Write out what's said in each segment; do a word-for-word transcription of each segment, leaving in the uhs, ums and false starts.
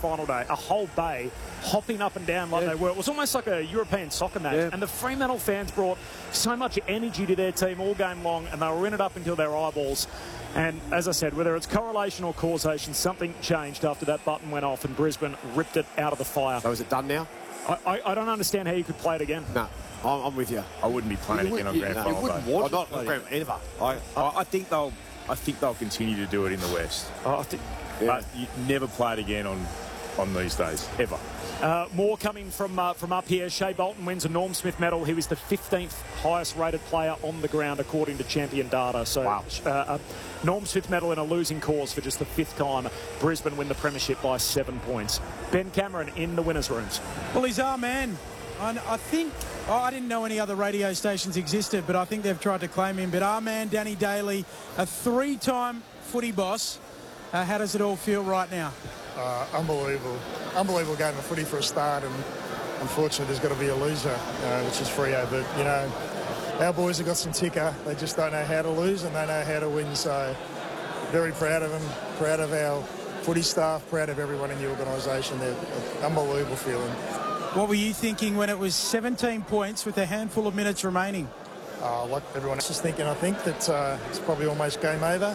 final day, a whole bay hopping up and down like Yeah. they were. It was almost like a European soccer match. Yeah. And the Fremantle fans brought so much energy to their team all game long, and they were in it up until their eyeballs. And as I said, whether it's correlation or causation, something changed after that button went off and Brisbane ripped it out of the fire. So is it done now? I, I, I don't understand how you could play it again. No, I'm, I'm with you. I wouldn't be playing You again on would- grand you- final you wouldn't day. want to not play grand- ever. I, I, I think they'll. I think they'll continue to do it in the West. Oh, I think, But you never play it again on, on these days ever. Uh, more coming from uh, from up here. Shea Bolton wins a Norm Smith medal. He was the fifteenth highest rated player on the ground according to Champion Data. So Wow. uh, a Norm Smith medal in a losing cause for just the fifth time. Brisbane win the premiership by seven points. Ben Cameron in the winners' rooms. Well, he's our man. I, I think, oh, I didn't know any other radio stations existed, but I think they've tried to claim him. But our man, Danny Daly, a three-time footy boss. Uh, how does it all feel right now? Uh, unbelievable. Unbelievable game of footy for a start, and unfortunately there's got to be a loser, uh, which is Freo. But, you know, our boys have got some ticker. They just don't know how to lose and they know how to win. So very proud of them, proud of our footy staff, proud of everyone in the organisation. They're an unbelievable feeling. What were you thinking when it was seventeen points with a handful of minutes remaining? Uh, like everyone else is thinking, I think that uh, it's probably almost game over.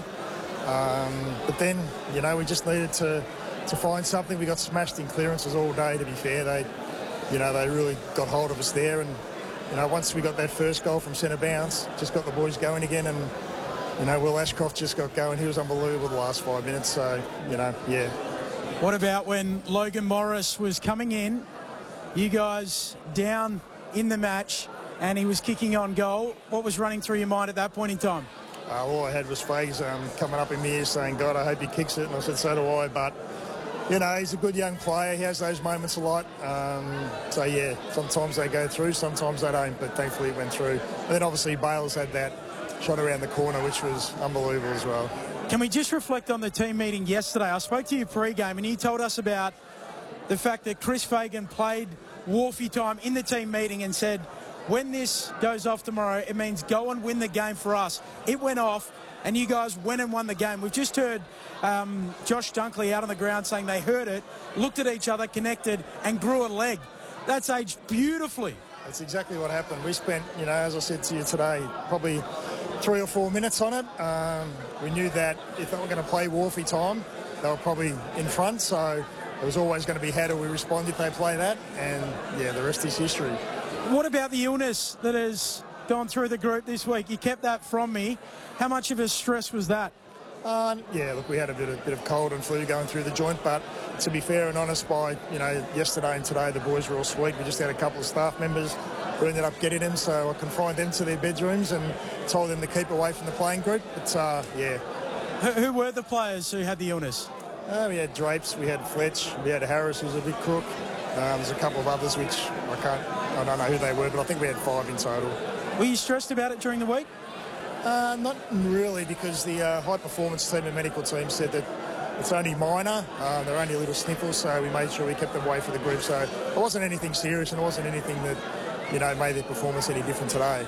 Um, but then, you know, we just needed to, to find something. We got smashed in clearances all day, to be fair. They, you know, they really got hold of us there. And, you know, once we got that first goal from centre bounce, just got the boys going again. And, you know, Will Ashcroft just got going. He was unbelievable the last five minutes. So, you know, yeah. What about when Logan Morris was coming in, you guys down in the match, and he was kicking on goal? What was running through your mind at that point in time? Uh, all I had was Fags um, coming up in my ear saying, God, I hope he kicks it. And I said, so do I. But, you know, he's a good young player. He has those moments a lot. Um, so, yeah, sometimes they go through, sometimes they don't. But thankfully it went through. And then, obviously, Bales had that shot around the corner, which was unbelievable as well. Can we just reflect on the team meeting yesterday? I spoke to you pre-game, and you told us about the fact that Chris Fagan played Wharfie time in the team meeting and said, when this goes off tomorrow, it means go and win the game for us. It went off, and you guys went and won the game. We've just heard um, Josh Dunkley out on the ground saying they heard it, looked at each other, connected, and grew a leg. That's aged beautifully. That's exactly what happened. We spent, you know, as I said to you today, probably three or four minutes on it. Um, we knew that if they were going to play Wharfie time, they were probably in front, so it was always going to be how do we respond if they play that, and, yeah, the rest is history. What about the illness that has gone through the group this week? You kept that from me. How much of a stress was that? Uh, yeah, look, we had a bit of, bit of cold and flu going through the joint, but to be fair and honest, by, you know, yesterday and today the boys were all sweet. We just had a couple of staff members who ended up getting them, so I confined them to their bedrooms and told them to keep away from the playing group. But, uh, yeah. Who, who were the players who had the illness? Uh, we had Drapes, we had Fletch, we had Harris, who's a big crook. Um, there's a couple of others which I can't, I don't know who they were, but I think we had five in total. Were you stressed about it during the week? Uh, not really, because the uh, high performance team and medical team said that it's only minor. Uh, they're only little sniffles, so we made sure we kept them away for the group. So it wasn't anything serious, and it wasn't anything that, you know, made their performance any different today.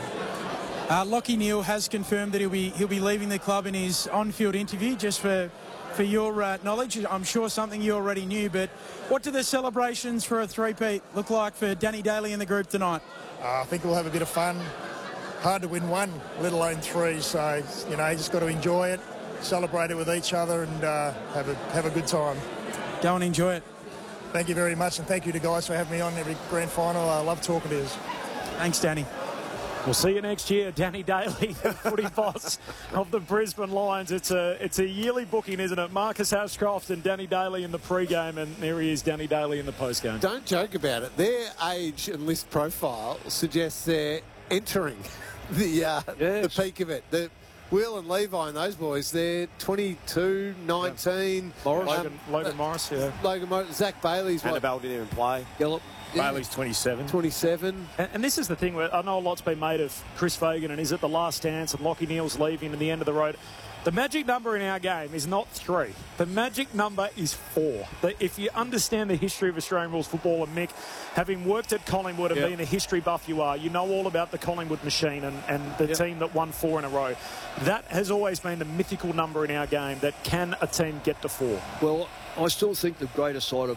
Uh, Lachie Neale has confirmed that he'll be he'll be leaving the club in his on-field interview. Just for for your uh, knowledge, I'm sure something you already knew. But what do the celebrations for a three-peat look like for Danny Daly and the group tonight? Uh, I think we'll have a bit of fun. Hard to win one, let alone three. So you know, you just got to enjoy it, celebrate it with each other, and uh, have a have a good time. Go and enjoy it. Thank you very much, and thank you to guys for having me on every grand final. I love talking to you. Thanks, Danny. We'll see you next year, Danny Daly, the footy boss of the Brisbane Lions. It's a it's a yearly booking, isn't it? Marcus Ashcroft and Danny Daly in the pre-game, and there he is, Danny Daly in the post-game. Don't joke about it. Their age and list profile suggests they're entering the uh, Yeah. the peak of it. The Will and Levi and those boys, they're twenty-two, nineteen. Yeah. Morris. Logan, Logan uh, Morris, yeah. Logan Morris. Zach Bailey's what? Annabelle didn't even play. Gallop. Yeah. Bailey's twenty-seven. twenty-seven. And, and this is the thing, where I know a lot's been made of Chris Fagan and is it the last dance and Lachie Neale's leaving and the end of the road. The magic number in our game is not three. The magic number is four. The, if you understand the history of Australian rules football, and Mick, having worked at Collingwood and yep. being a history buff you are, you know all about the Collingwood machine and, and the yep. team that won four in a row. That has always been the mythical number in our game, that can a team get to four? Well, I still think the greater side of